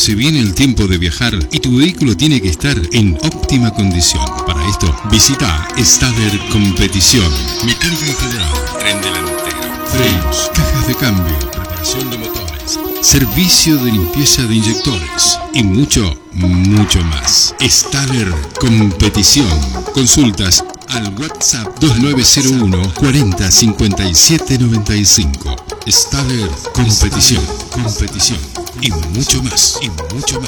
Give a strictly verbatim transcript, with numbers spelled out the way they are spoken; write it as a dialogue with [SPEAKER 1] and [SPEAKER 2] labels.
[SPEAKER 1] Se viene el tiempo de viajar y tu vehículo tiene que estar en óptima condición. Para esto, visita Staller Competición. Mecánica en general, tren delantero, frenos, cajas de cambio, reparación de motores, servicio de limpieza de inyectores y mucho, mucho más. Staller Competición. Consultas al WhatsApp dos nueve cero uno cuarenta cincuenta y siete noventa y cinco. Staller Competición, competición y mucho más, y mucho más.